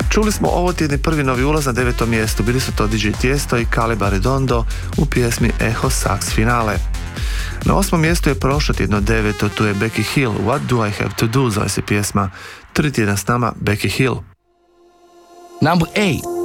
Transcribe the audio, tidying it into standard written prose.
Čuli smo ovo tjedni prvi novi ulaz na 9. mjestu, bili su to DJ Tiesto i Caleb Redondo u pjesmi Echo Sax Finale. Na 8. mjestu je prošlo tjedno 9. tu je Becky Hill, What Do I Have To Do, zove se pjesma. 3 tjedna s nama Becky Hill. Number 8.